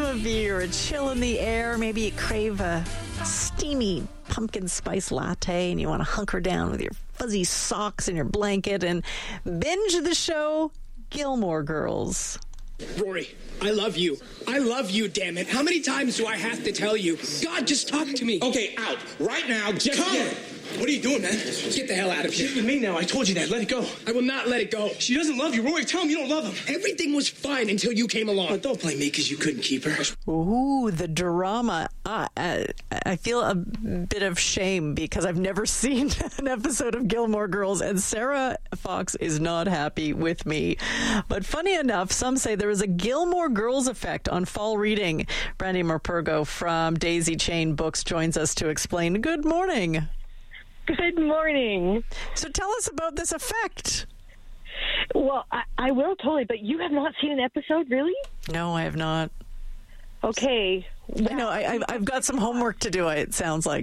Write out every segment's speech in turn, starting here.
of you, or a chill in the air. Maybe you crave a steamy pumpkin spice latte and you want to hunker down with your fuzzy socks and your blanket and binge the show Gilmore Girls. Rory, I love you. I love you, damn it. How many times do I have to tell you? God, just talk to me. Okay, out. Right now, just Come! get it. What are you doing, man? Get the hell out of here. She's with me now. I told you that. Let it go. I will not let it go. She doesn't love you. Rory, tell him you don't love him. Everything was fine until you came along. But don't blame me because you couldn't keep her. Ooh, the drama. I feel a bit of shame because I've never seen an episode of Gilmore Girls, and Sarah Fox is not happy with me. But funny enough, some say there is a Gilmore Girls effect on fall reading. Brandy Morpurgo from Daisy Chain Books joins us to explain. Good morning. Good morning. So tell us about this effect. Well, I will totally, but you have not seen an episode, really? No, I have not. Okay. Well, no, I've got some homework to do, it sounds like.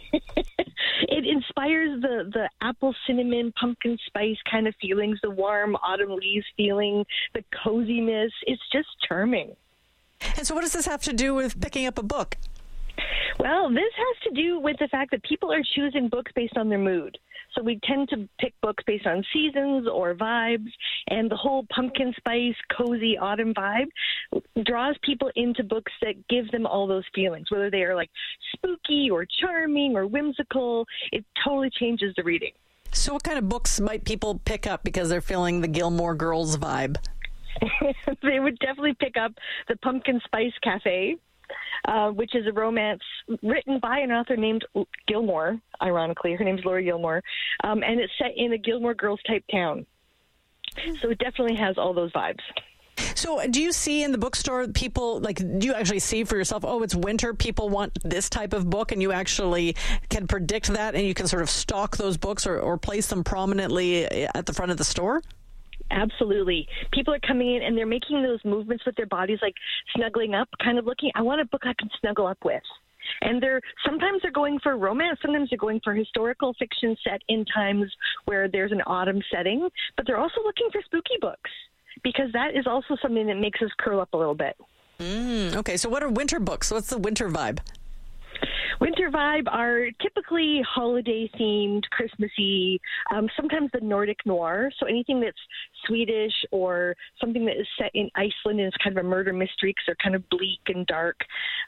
It inspires the apple, cinnamon, pumpkin spice kind of feelings, the warm autumn leaves feeling, the coziness. It's just charming. And so what does this have to do with picking up a book? Well, this has to do with the fact that people are choosing books based on their mood. So we tend to pick books based on seasons or vibes, and the whole pumpkin spice, cozy autumn vibe draws people into books that give them all those feelings, whether they are like spooky or charming or whimsical. It totally changes the reading. So what kind of books might people pick up because they're feeling the Gilmore Girls vibe? They would definitely pick up the Pumpkin Spice Cafe, which is a romance written by an author named Gilmore, ironically. Her name's Laura Gilmore, and it's set in a Gilmore Girls type town. So it definitely has all those vibes. So do you see in the bookstore people, like, do you actually see for yourself, oh, it's winter, people want this type of book, and you actually can predict that, and you can sort of stock those books or place them prominently at the front of the store? Absolutely. People are coming in and they're making those movements with their bodies, like snuggling up, kind of looking, I want a book I can snuggle up with. And sometimes they're going for romance, sometimes they're going for historical fiction set in times where there's an autumn setting, but they're also looking for spooky books because that is also something that makes us curl up a little bit. Okay, so what are winter books? What's the winter vibe? Winter vibe are typically holiday-themed, Christmassy, sometimes the Nordic noir, so anything that's Swedish or something that is set in Iceland and it's kind of a murder mystery because they're kind of bleak and dark.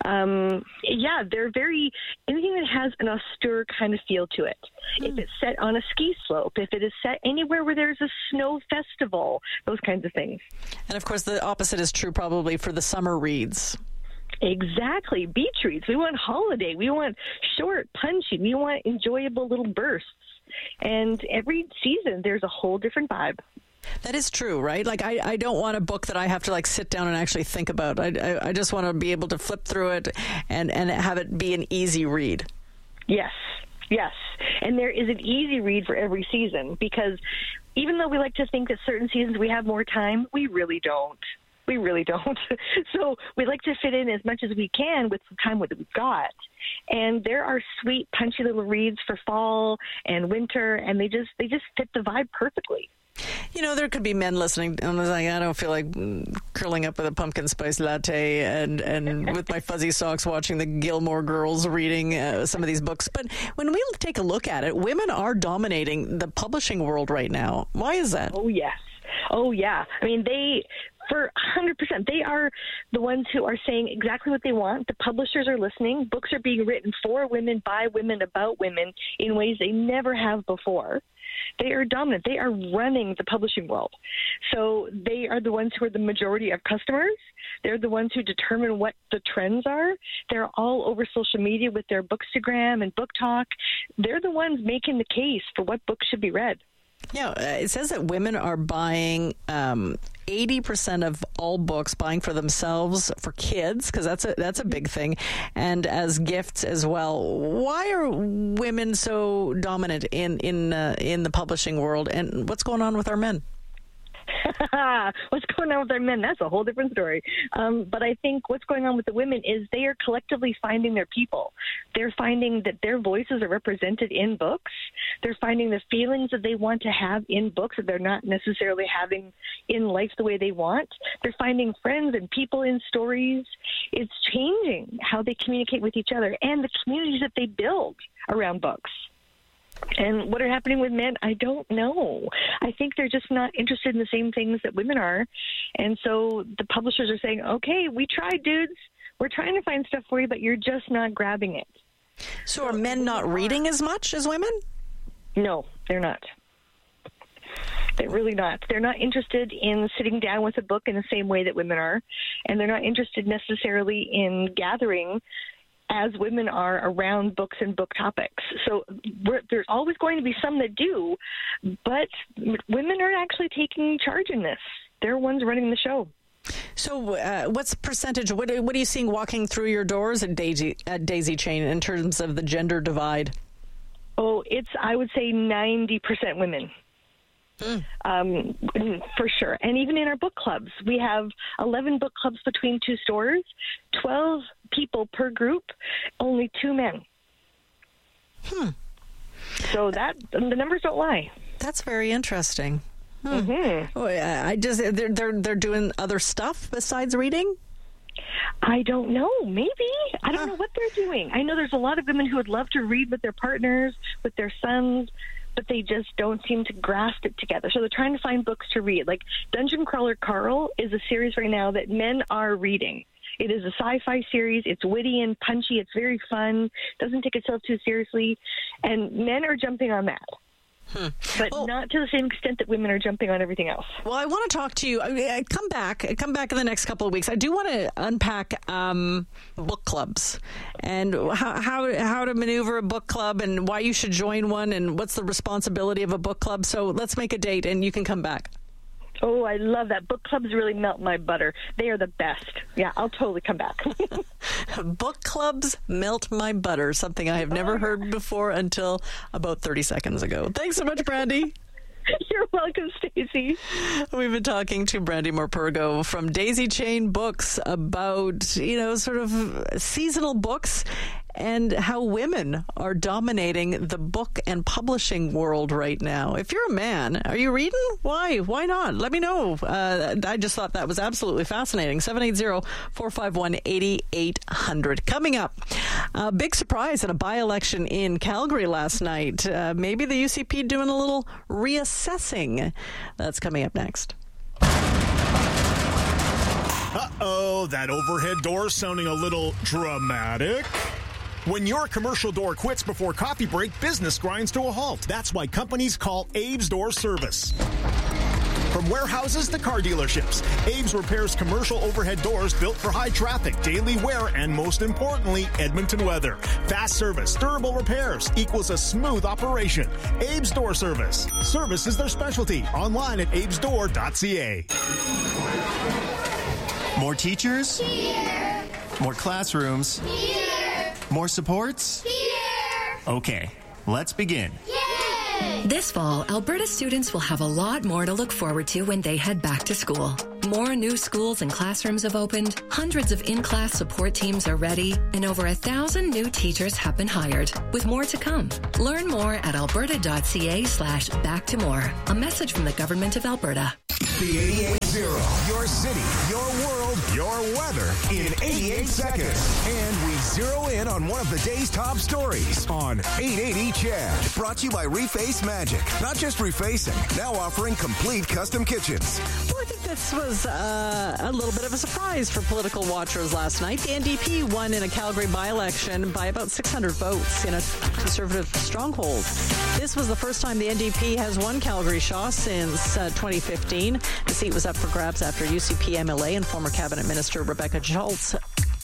They're anything that has an austere kind of feel to it. If it's set on a ski slope, if it is set anywhere where there's a snow festival, those kinds of things. And, of course, the opposite is true probably for the summer reads. Exactly. Beach reads. We want holiday. We want short, punchy. We want enjoyable little bursts. And every season, there's a whole different vibe. That is true, right? Like, I don't want a book that I have to, like, sit down and actually think about. I just want to be able to flip through it and have it be an easy read. Yes. And there is an easy read for every season because even though we like to think that certain seasons we have more time, we really don't. We really don't. So we like to fit in as much as we can with the time that we've got. And there are sweet, punchy little reads for fall and winter, and they just fit the vibe perfectly. You know, there could be men listening and like, I don't feel like curling up with a pumpkin spice latte and with my fuzzy socks watching the Gilmore Girls reading some of these books. But when we take a look at it, women are dominating the publishing world right now. Why is that? Oh, yes. Oh, yeah. I mean, for 100%, they are the ones who are saying exactly what they want. The publishers are listening. Books are being written for women, by women, about women in ways they never have before. They are dominant. They are running the publishing world. So they are the ones who are the majority of customers. They're the ones who determine what the trends are. They're all over social media with their Bookstagram and Book Talk. They're the ones making the case for what books should be read. Yeah, it says that women are buying 80% of all books, buying for themselves, for kids, because that's a big thing, and as gifts as well. Why are women so dominant in the publishing world, and what's going on with our men? What's going on with our men? That's a whole different story. But I think what's going on with the women is they are collectively finding their people. They're finding that their voices are represented in books. They're finding the feelings that they want to have in books that they're not necessarily having in life the way they want. They're finding friends and people in stories. It's changing how they communicate with each other and the communities that they build around books. And what are happening with men, I don't know. I think they're just not interested in the same things that women are. And so the publishers are saying, okay, we tried, dudes. We're trying to find stuff for you, but you're just not grabbing it. So are men not reading as much as women? No, they're not. They're really not. They're not interested in sitting down with a book in the same way that women are. And they're not interested necessarily in gathering as women are around books and book topics. So there's always going to be some that do, but women are actually taking charge in this. They're ones running the show. So what's the percentage? What are you seeing walking through your doors at Daisy Chain in terms of the gender divide? Oh, it's, I would say, 90% women. For sure. And even in our book clubs, we have 11 book clubs between 2 stores, 12 people per group, only 2 men. So that the numbers don't lie. That's very interesting. I just they're doing other stuff besides reading. I don't know. Maybe. I don't know what they're doing. I know there's a lot of women who would love to read with their partners, with their sons, but they just don't seem to grasp it together. So they're trying to find books to read. Like Dungeon Crawler Carl is a series right now that men are reading. It is a sci-fi series. It's witty and punchy. It's very fun. Doesn't take itself too seriously. And men are jumping on that. But not to the same extent that women are jumping on everything else. Well, I want to talk to you. Come back in the next couple of weeks. I do want to unpack book clubs and how to maneuver a book club and why you should join one and what's the responsibility of a book club. So let's make a date and you can come back. Oh, I love that. Book clubs really melt my butter. They are the best. Yeah, I'll totally come back. Book clubs melt my butter, something I have never heard before until about 30 seconds ago. Thanks so much, Brandy. You're welcome, Stacey. We've been talking to Brandy Morpurgo from Daisy Chain Books about, sort of seasonal books and how women are dominating the book and publishing world right now. If you're a man, are you reading? Why? Why not? Let me know. I just thought that was absolutely fascinating. 780-451-8800. Coming up, a big surprise at a by-election in Calgary last night. Maybe the UCP doing a little reassessing. That's coming up next. Uh-oh, that overhead door sounding a little dramatic. When your commercial door quits before coffee break, business grinds to a halt. That's why companies call Abe's Door Service. From warehouses to car dealerships, Abe's repairs commercial overhead doors built for high traffic, daily wear, and most importantly, Edmonton weather. Fast service, durable repairs equals a smooth operation. Abe's Door Service. Service is their specialty. Online at abesdoor.ca. More teachers? Here. More classrooms? Here. More supports? Here. Okay, let's begin. Yay! This fall, Alberta students will have a lot more to look forward to when they head back to school. More new schools and classrooms have opened, hundreds of in-class support teams are ready, and over 1,000 new teachers have been hired, with more to come. Learn more at alberta.ca/back-to-more. A message from the Government of Alberta. The 88.0, your city, your world, your weather in 88 seconds. And we zero in on one of the day's top stories on 880 Chad. Brought to you by Reface Magic. Not just refacing, now offering complete custom kitchens. Well, I think this was a little bit of a surprise for political watchers last night. The NDP won in a Calgary by-election by about 600 votes in a Conservative stronghold. This was the first time the NDP has won Calgary Shaw since 2015. The seat was up for grabs after UCP MLA and former cabinet minister Rebecca Schultz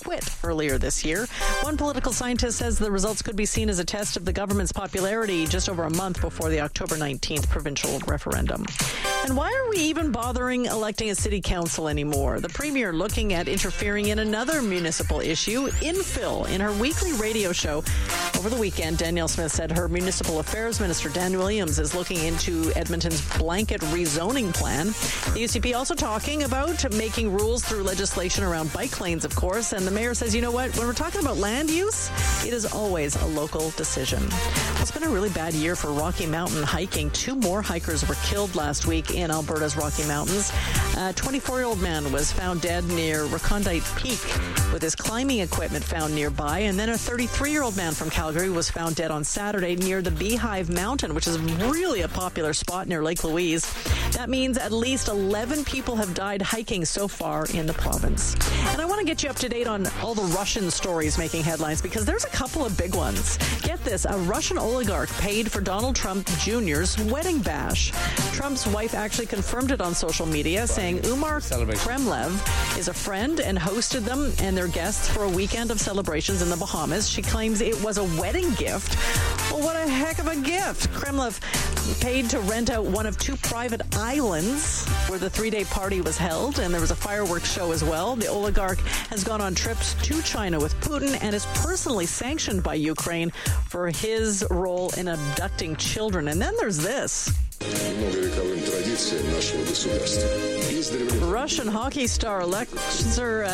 quit earlier this year. One political scientist says the results could be seen as a test of the government's popularity just over a month before the October 19th provincial referendum. And why are we even bothering electing a city council anymore? The premier looking at interfering in another municipal issue, infill. In her weekly radio show over the weekend, Danielle Smith said her municipal affairs minister, Dan Williams, is looking into Edmonton's blanket rezoning plan. The UCP also talking about making rules through legislation around bike lanes, of course. And the mayor says, you know what? When we're talking about land use, it is always a local decision. Well, it's been a really bad year for Rocky Mountain hiking. 2 more hikers were killed last week in Alberta's Rocky Mountains. A 24-year-old man was found dead near Recondite Peak with his climbing equipment found nearby. And then a 33-year-old man from Calgary was found dead on Saturday near the Beehive Mountain, which is really a popular spot near Lake Louise. That means at least 11 people have died hiking so far in the province. And I want to get you up to date on all the Russian stories making headlines because there's a couple of big ones. Get this, a Russian oligarch paid for Donald Trump Jr.'s wedding bash. Trump's wife actually confirmed it on social media, saying Umar Kremlev is a friend and hosted them and their guests for a weekend of celebrations in the Bahamas. She claims it was a wedding gift. Well, what a heck of a gift. Kremlev paid to rent out one of 2 private islands where the 3-day party was held, and there was a fireworks show as well. The oligarch has gone on trips to China with Putin and is personally sanctioned by Ukraine for his role in abducting children. And then there's this. Russian hockey star Alexander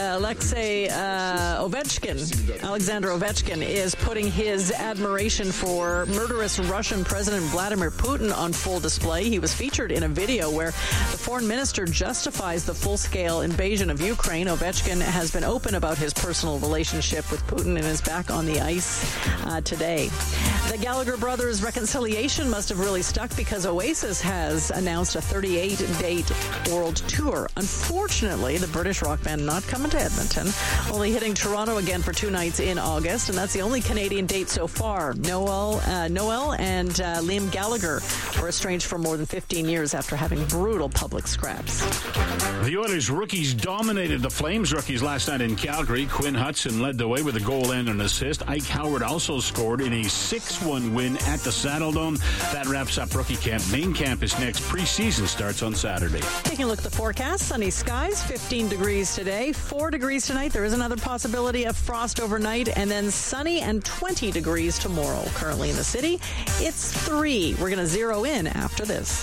Ovechkin is putting his admiration for murderous Russian President Vladimir Putin on full display. He was featured in a video where the foreign minister justifies the full-scale invasion of Ukraine. Ovechkin has been open about his personal relationship with Putin and is back on the ice today. The Gallagher brothers' reconciliation must have really stuck because Oasis has announced a 38-date world tour. Unfortunately, the British rock band not coming to Edmonton, only hitting Toronto again for 2 nights in August, and that's the only Canadian date so far. Noel and Liam Gallagher were estranged for more than 15 years after having brutal public scraps. The Oilers rookies dominated the Flames rookies last night in Calgary. Quinn Hudson led the way with a goal and an assist. Ike Howard also scored in a 6-1 win at the Saddledome. That wraps up rookie camp. Main camp is next. Preseason starts on Saturday. Taking a look at the forecast, sunny skies, 15 degrees today, 4 degrees tonight. There is another possibility of frost overnight, and then sunny and 20 degrees tomorrow. Currently in the city, it's 3. We're going to zero in after this.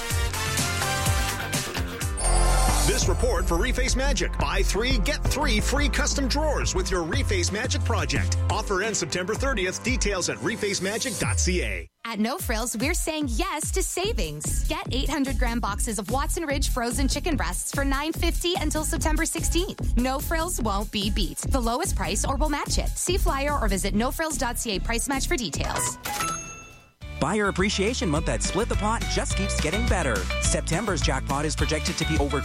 This report for Reface Magic. Buy 3, get 3 free custom drawers with your Reface Magic project. Offer ends September 30th. Details at refacemagic.ca. At No Frills, we're saying yes to savings. Get 800-gram boxes of Watson Ridge frozen chicken breasts for $9.50 until September 16th. No Frills won't be beat. The lowest price or we'll match it. See flyer or visit nofrills.ca price match for details. Buyer Appreciation Month at Split the Pot just keeps getting better. September's jackpot is projected to be over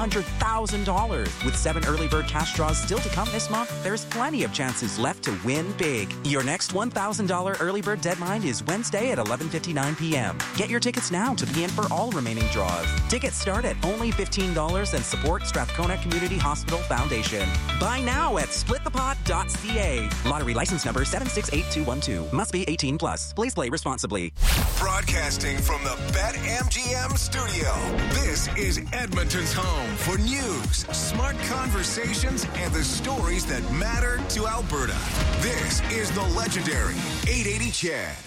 $200,000. With 7 early bird cash draws still to come this month, there's plenty of chances left to win big. Your next $1,000 early bird deadline is Wednesday at 11:59 p.m. Get your tickets now to be in for all remaining draws. Tickets start at only $15 and support Strathcona Community Hospital Foundation. Buy now at splitthepot.ca. Lottery license number 768212. Must be 18 plus. Please play responsibly. Broadcasting from the BetMGM studio, this is Edmonton's home for news, smart conversations, and the stories that matter to Alberta. This is the legendary 880 Chad.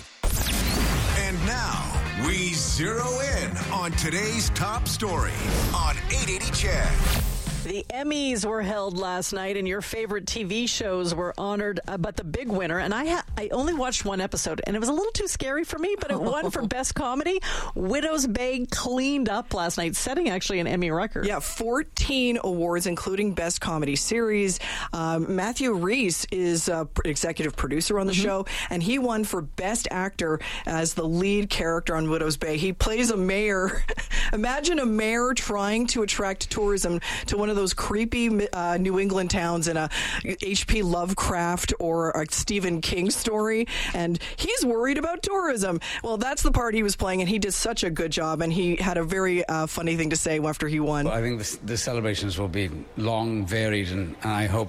And now, we zero in on today's top story on 880 Chad. The Emmys were held last night, and your favorite TV shows were honored. But the big winner, and I only watched one episode, and it was a little too scary for me, but it won for Best Comedy. Widow's Bay cleaned up last night, setting actually an Emmy record. Yeah, 14 awards, including Best Comedy Series. Matthew Rhys is executive producer on the show, and he won for Best Actor as the lead character on Widow's Bay. He plays a mayor. Imagine a mayor trying to attract tourism to one of those creepy New England towns in a H.P. Lovecraft or a Stephen King story, and he's worried about tourism. Well, that's the part he was playing, and he did such a good job, and he had a very funny thing to say after he won. Well, I think the celebrations will be long, varied, and I hope